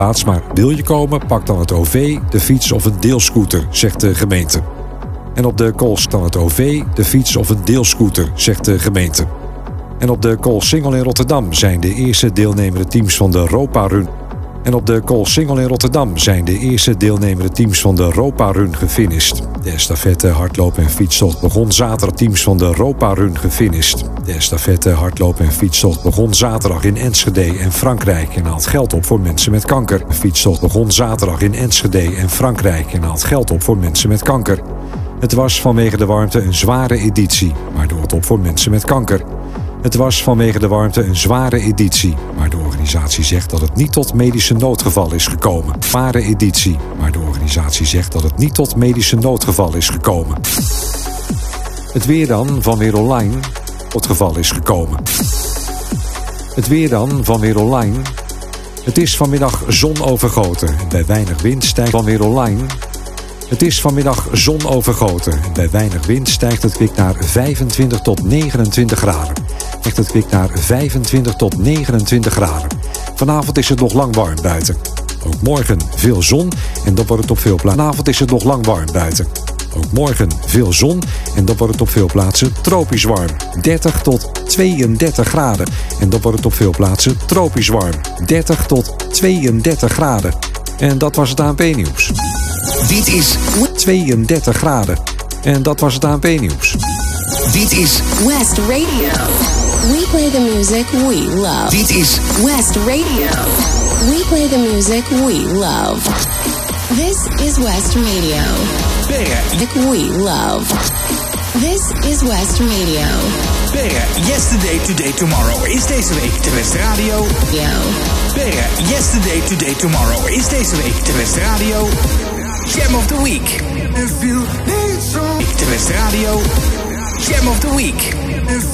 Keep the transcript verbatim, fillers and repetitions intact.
plaats, maar wil je komen, pak dan het O V, de fiets of een deelscooter, zegt de gemeente. En op de Kools dan het O V, de fiets of een deelscooter, zegt de gemeente. En op de Koolsingel in Rotterdam zijn de eerste deelnemende teams van de Europa Run. En op de Koolsingel in Rotterdam zijn de eerste deelnemende teams van de Europa Run gefinished. De estafette, hardloop en fietstocht begon zaterdag. Teams van de Europa Run gefinished. De estafette, hardloop en fietstocht begon zaterdag in Enschede en Frankrijk en haalt geld op voor mensen met kanker. De fietstocht begon zaterdag in Enschede en Frankrijk en haalt geld op voor mensen met kanker. Het was vanwege de warmte een zware editie, maar door het op voor mensen met kanker. Het was vanwege de warmte een zware editie, maar de organisatie zegt dat het niet tot medische noodgeval is gekomen. Zware editie, maar de organisatie zegt dat het niet tot medische noodgeval is gekomen. Het weer dan van Weer Online, tot geval is gekomen. Het weer dan van Weer Online. Het is vanmiddag zonovergoten en bij weinig wind stijgt van Weer Online. Het is vanmiddag zonovergoten en bij weinig wind stijgt het kwik naar vijfentwintig tot negenentwintig graden. Stijgt het kwik naar vijfentwintig tot negenentwintig graden. Vanavond is het nog lang warm buiten. Ook morgen veel zon en dan wordt het op veel plaatsen. Vanavond is het nog lang warm buiten. Ook morgen veel zon en dan wordt het op veel plaatsen tropisch warm. dertig tot tweeëndertig graden en dan wordt het op veel plaatsen tropisch warm. dertig tot tweeëndertig graden. En dat was het A N P-nieuws. Dit is tweeëndertig graden. En dat was het A N P-nieuws. Dit is West Radio. We play the music we love. Dit is West Radio. We play the music we love. This is West Radio. Music we love. This is West Radio. Berre, Yesterday, Today, Tomorrow is deze week de West Radio. Yo. Berre, Yesterday, Today, Tomorrow is deze week de West Radio. Jam of the Week. De West Radio. Jam of the Week.